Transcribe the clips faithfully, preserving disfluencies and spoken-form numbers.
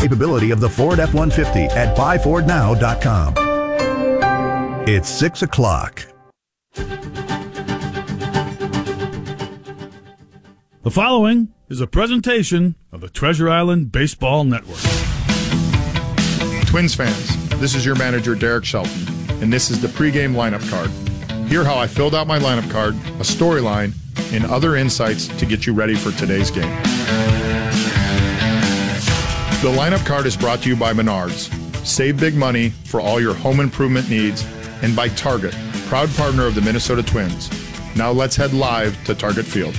capability of the Ford F one fifty at buy ford now dot com. It's six o'clock. The following is a presentation of the Treasure Island Baseball Network. Twins fans, this is your manager, Derek Shelton, and this is the pregame lineup card. Hear how I filled out my lineup card, a storyline, and other insights to get you ready for today's game. The lineup card is brought to you by Menards. Save big money for all your home improvement needs, and by Target, proud partner of the Minnesota Twins. Now let's head live to Target Field.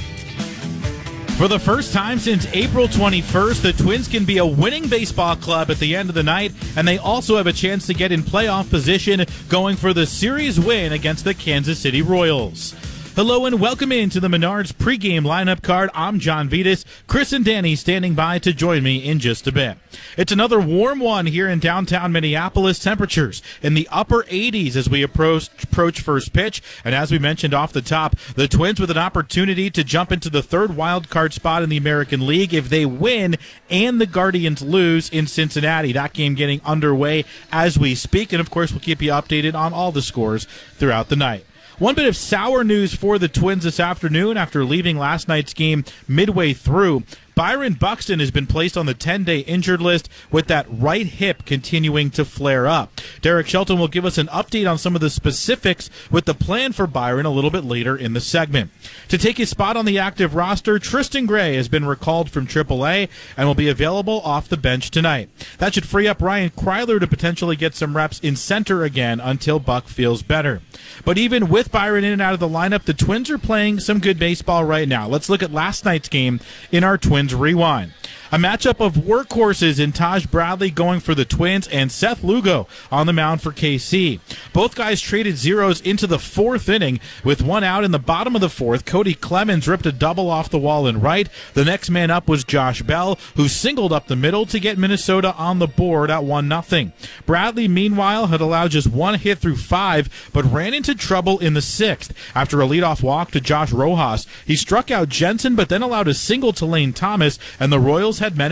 For the first time since April twenty-first, the Twins can be a winning baseball club at the end of the night, and they also have a chance to get in playoff position going for the series win against the Kansas City Royals. Hello and welcome into the Menards pregame lineup card. I'm John Vitas. Chris and Danny standing by to join me in just a bit. It's another warm one here in downtown Minneapolis. Temperatures in the upper eighties as we approach, approach first pitch. And as we mentioned off the top, the Twins with an opportunity to jump into the third wild card spot in the American League if they win and the Guardians lose in Cincinnati. That game getting underway as we speak. And of course, we'll keep you updated on all the scores throughout the night. One bit of sour news for the Twins this afternoon after leaving last night's game midway through. Byron Buxton has been placed on the ten-day injured list with that right hip continuing to flare up. Derek Shelton will give us an update on some of the specifics with the plan for Byron a little bit later in the segment. To take his spot on the active roster, Tristan Gray has been recalled from triple A and will be available off the bench tonight. That should free up Ryan Kryler to potentially get some reps in center again until Buck feels better. But even with Byron in and out of the lineup, the Twins are playing some good baseball right now. Let's look at last night's game in our Twins Rewind. A matchup of workhorses in Taj Bradley going for the Twins and Seth Lugo on the mound for K C. Both guys traded zeros into the fourth inning with one out in the bottom of the fourth. Cody Clemens ripped a double off the wall in right. The next man up was Josh Bell, who singled up the middle to get Minnesota on the board at one nothing. Bradley, meanwhile, had allowed just one hit through five, but ran into trouble in the sixth. After a leadoff walk to Josh Rojas, he struck out Jensen, but then allowed a single to Lane Thomas, and the Royals had men